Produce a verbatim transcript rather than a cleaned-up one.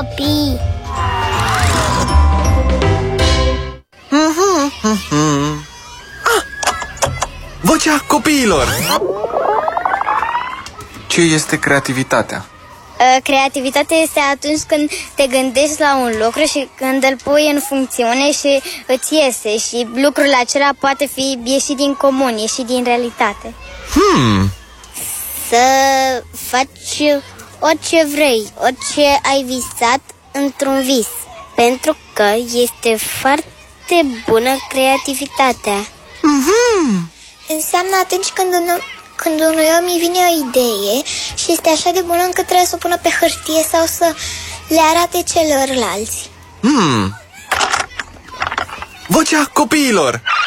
copii. Ah! Vocea copiilor! Ce este creativitatea? Creativitatea este atunci când te gândești la un lucru și când îl pui în funcțiune și îți iese. Și lucrul acela poate fi ieșit din comun, ieșit din realitate. Hmm. Să faci orice vrei, orice ai visat într-un vis. Pentru că este foarte bună creativitatea. Mm-hmm. Înseamnă atunci când un, când unui om îi vine o idee și este așa de bună încât trebuie să o pună pe hârtie sau să le arate celorlalți. Hmm. Vocea copiilor!